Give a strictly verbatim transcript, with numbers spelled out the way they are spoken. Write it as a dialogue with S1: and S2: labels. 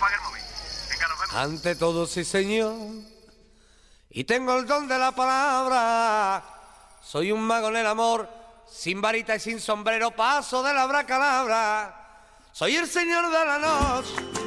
S1: apague el móvil. Venga, nos vemos.
S2: Ante todo, sí, señor. Y tengo el don de la palabra. Soy un mago en el amor. Sin varita y sin sombrero paso de la bracalabra. Soy el señor de la noche.